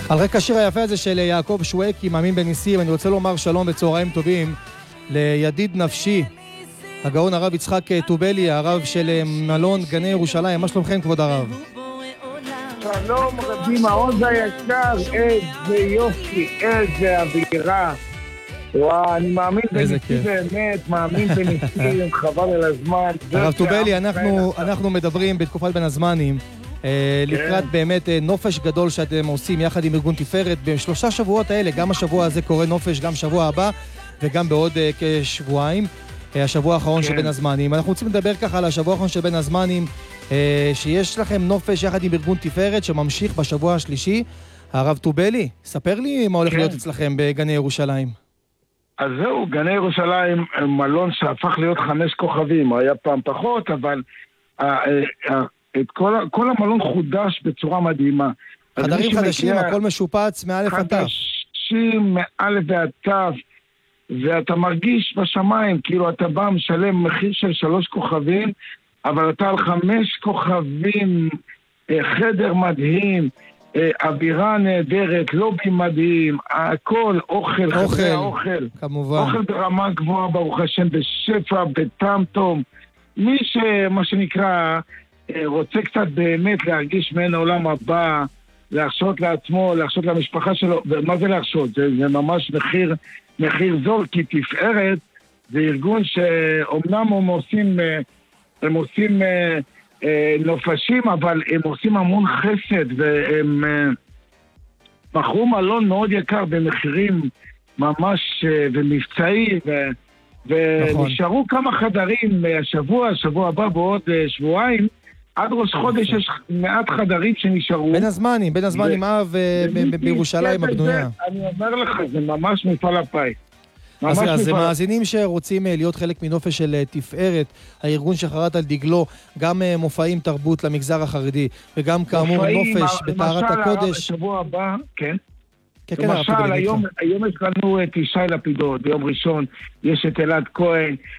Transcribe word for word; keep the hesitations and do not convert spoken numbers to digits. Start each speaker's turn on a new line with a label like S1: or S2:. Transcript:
S1: על רקע השיר היפה הזה של יעקב שווקי, מאמין בניסים, אני רוצה לומר שלום וצהריים טובים לידיד נפשי, הגאון הרב יצחק טובלי, הרב של מלון גני ירושלים. מה שלומכם כבוד הרב?
S2: שלום רבי מעוז היקר, איזה יופי, איזה אווירה. וואו, אני מאמין בניסים באמת, מאמין בניסים, חבל על הזמן.
S1: הרב טובלי, אנחנו, אנחנו מדברים בתקופת בין הזמנים, לקראת באמת נופש גדול שאתם עושים יחד עם ארגון תפארת בשלושה שבועות האלה. גם השבוע הזה קורה נופש, גם שבוע הבא וגם בעוד כשבועיים, השבוע האחרון של בין הזמנים. אנחנו רוצים לדבר ככה על השבוע האחרון של בין הזמנים, שיש לכם נופש יחד עם ארגון תפארת שממשיך בשבוע השלישי. הרב טובלי, ספר לי מה הולך להיות אצלכם בגני ירושלים.
S2: אז זהו, גני ירושלים, מלון שהפך להיות חמש כוכבים, היה פעם פחות, אבל את כל, כל המלון חודש בצורה מדהימה.
S1: חדרים חדשים, הכל משופץ מאלף עד תף.
S2: חדשים מאלף ועד תף, ואתה מרגיש בשמיים, כאילו אתה בא משלם מחיר של שלוש כוכבים, אבל אתה על חמש כוכבים, חדר מדהים, אווירה נהדרת, לובי מדהים, הכל, אוכל,
S1: אוכל,
S2: אוכל,
S1: כמובן.
S2: אוכל ברמה גבוהה, ברוך השם, בשפע, בטעם טוב. מי שמה שנקרא רוצה קצת באמת להרגיש מעין העולם הבא, להרשות לעצמו, להרשות למשפחה שלו, ומה זה להרשות? זה, זה ממש מחיר, מחיר זול, כי תפארת זה ארגון שאומנם הם עושים, הם עושים נופשים, אבל הם עושים המון חסד, והם מכרו מלון מאוד יקר במחירים ממש ומבצעי, ו... ונשארו כמה חדרים השבוע, שבוע הבא ועוד שבועיים, עד ראש חודש יש מעט חדרים שנשארו.
S1: בין הזמנים, בין הזמנים אב בירושלים הבנויה.
S2: אני אומר לך, זה ממש מפעל הפיס.
S1: אז זה מאזינים שרוצים להיות חלק מנופש של תפארת, הארגון שחרת על דגלו, גם מופעים תרבות למגזר החרדי, וגם כאמור נופש בטהרת הקודש.
S2: למשל, שבוע הבא, כן? למשל, היום יש לנו את ישי לפידות, ביום ראשון יש את אלעד כהן,